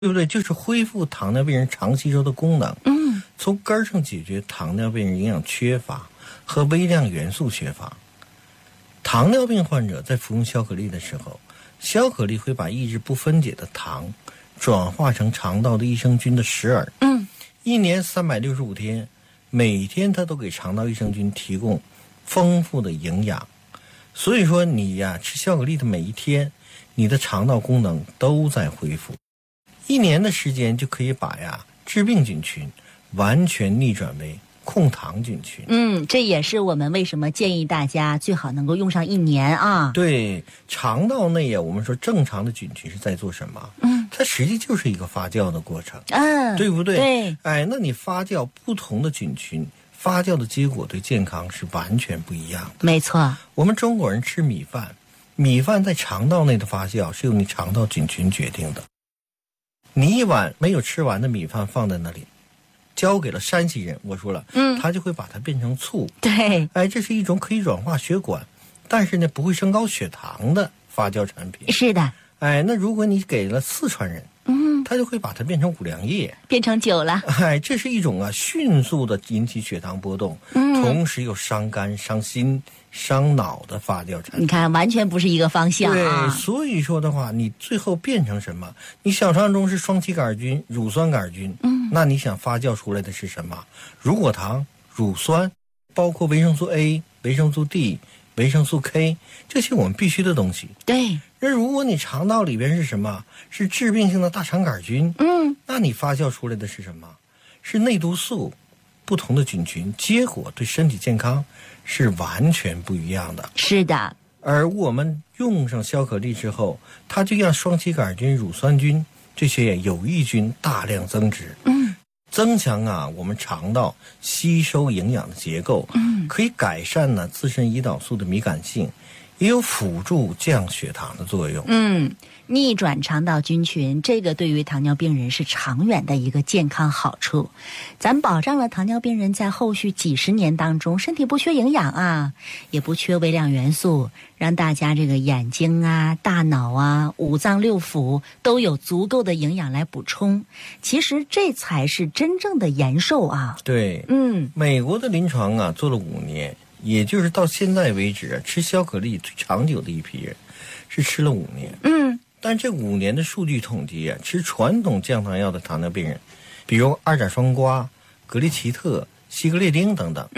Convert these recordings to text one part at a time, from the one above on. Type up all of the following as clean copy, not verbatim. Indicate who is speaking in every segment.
Speaker 1: 对不对？就是恢复糖尿病人肠吸收的功能，从根儿上解决糖尿病人营养缺乏和微量元素缺乏。糖尿病患者在服用消可力的时候，消可力会把抑制不分解的糖转化成肠道的益生菌的食饵，一年365天，每天它都给肠道益生菌提供丰富的营养。所以说你呀，吃消可力的每一天，你的肠道功能都在恢复。1年的时间就可以把致病菌群完全逆转为控糖菌群。
Speaker 2: 这也是我们为什么建议大家最好能够用上1年啊。
Speaker 1: 对，肠道内我们说正常的菌群是在做什么？它实际就是一个发酵的过程，对不对？
Speaker 2: 对。
Speaker 1: 那你发酵不同的菌群，发酵的结果对健康是完全不一样的。
Speaker 2: 没错。
Speaker 1: 我们中国人吃米饭，米饭在肠道内的发酵是由你肠道菌群决定的。你一碗没有吃完的米饭放在那里，交给了山西人，我说了，他就会把它变成醋。
Speaker 2: 对，
Speaker 1: 这是一种可以软化血管，但是呢不会升高血糖的发酵产品。
Speaker 2: 是的。
Speaker 1: 那如果你给了四川人，他就会把它变成五粮液，
Speaker 2: 变成酒了。
Speaker 1: 这是一种迅速的引起血糖波动，同时又伤肝、伤心、伤脑的发酵产品。
Speaker 2: 你看，完全不是一个方向啊。
Speaker 1: 对，所以说的话，你最后变成什么？你小肠中是双歧杆菌、乳酸杆菌，那你想发酵出来的是什么？乳果糖、乳酸，包括维生素 A、维生素 D、维生素 K， 这些我们必须的东西。
Speaker 2: 对。
Speaker 1: 那如果你肠道里边是什么？是致病性的大肠杆菌，那你发酵出来的是什么？是内毒素，不同的菌群，结果对身体健康是完全不一样的。
Speaker 2: 是的。
Speaker 1: 而我们用上消可力之后，它就让双歧杆菌、乳酸菌这些有益菌大量增殖，增强我们肠道吸收营养的结构，可以改善自身胰岛素的敏感性，也有辅助降血糖的作用。
Speaker 2: 逆转肠道菌群，这个对于糖尿病人是长远的一个健康好处。咱保障了糖尿病人在后续几十年当中身体不缺营养也不缺微量元素，让大家这个眼睛大脑五脏六腑都有足够的营养来补充。其实这才是真正的延寿
Speaker 1: 对，美国的临床做了5年，也就是到现在为止吃消可力最长久的一批人是吃了5年。但这5年的数据统计吃传统降糖药的糖尿病人，比如二甲双胍、格列齐特、西格列丁等等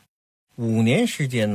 Speaker 1: ，5年时间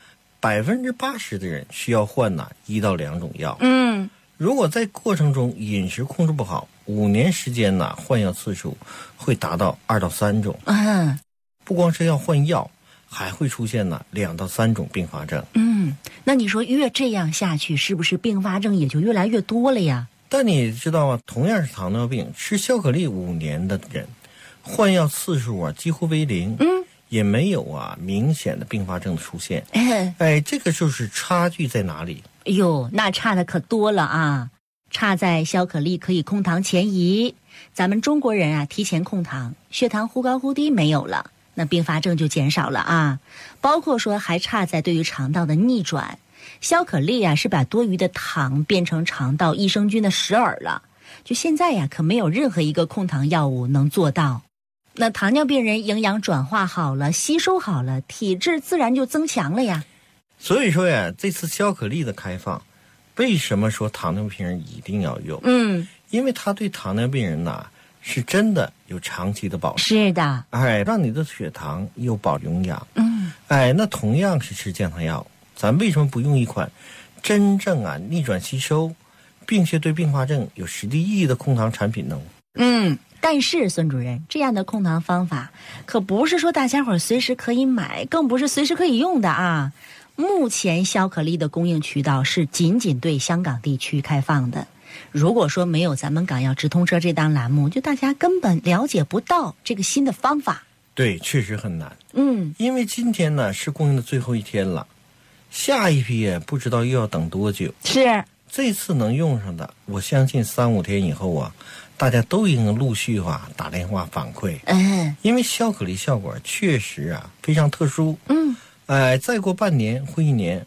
Speaker 1: 80%的人需要换1到2种药。如果在过程中饮食控制不好，5年时间换药次数会达到2到3种。不光是要换药，还会出现2到3种并发症。
Speaker 2: 那你说越这样下去，是不是并发症也就越来越多了呀？
Speaker 1: 但你知道吗？同样是糖尿病，吃消可力5年的人，换药次数几乎为0，也没有明显的并发症的出现。这个就是差距在哪里？
Speaker 2: 那差的可多了差在消可力可以控糖前移，咱们中国人提前控糖，血糖忽高忽低没有了，那并发症就减少了包括说还差在对于肠道的逆转，消可力是把多余的糖变成肠道益生菌的食饵了。就现在可没有任何一个控糖药物能做到。那糖尿病人营养转化好了，吸收好了，体质自然就增强了呀。
Speaker 1: 所以说这次消可力的开放，为什么说糖尿病人一定要用？因为它对糖尿病人是真的有长期的保障。
Speaker 2: 是的。
Speaker 1: 让你的血糖又保营养。那同样是吃降糖药，咱为什么不用一款真正逆转吸收，并且对并发症有实际意义的控糖产品呢？
Speaker 2: 但是孙主任，这样的控糖方法可不是说大家伙随时可以买，更不是随时可以用的目前消可力的供应渠道是仅仅对香港地区开放的。如果说没有咱们港药直通车这档栏目，就大家根本了解不到这个新的方法。
Speaker 1: 对，确实很难。因为今天是供应的最后一天了，下一批不知道又要等多久。
Speaker 2: 是。
Speaker 1: 这次能用上的，我相信3、5天以后大家都已经陆续打电话反馈。因为消可力效果确实非常特殊。再过半年或1年，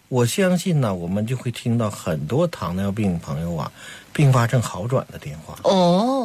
Speaker 1: 我相信呢，我们就会听到很多糖尿病朋友啊，并发症好转的电话。
Speaker 2: 哦。